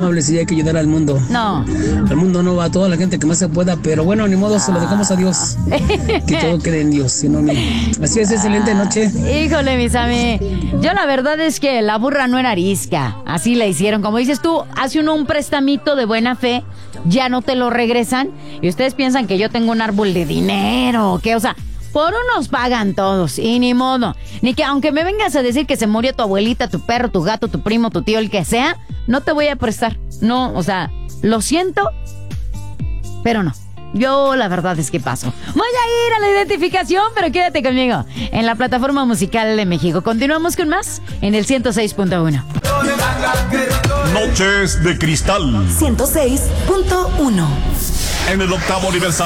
y hay que ayudar al mundo. No. Al mundo no va a toda la gente que más se pueda, pero bueno, ni modo, se lo dejamos a Dios. Que todo quede en Dios, sino ni. Así es, excelente noche. Híjole, mis amigos. Yo la verdad es que la burra no era arisca. Así la hicieron. Como dices tú, hace uno un prestamito de buena fe, ya no te lo regresan. Y ustedes piensan que yo tengo un árbol de dinero, ¿qué? O sea, por unos pagan todos, y ni modo. Ni que aunque me vengas a decir que se murió tu abuelita, tu perro, tu gato, tu primo, tu tío, el que sea, no te voy a prestar. No, o sea, lo siento, pero no. Yo la verdad es que paso. Voy a ir a la identificación, pero quédate conmigo en la plataforma musical de México. Continuamos con más en el 106.1. Noches de Cristal. 106.1. En el 8º aniversario.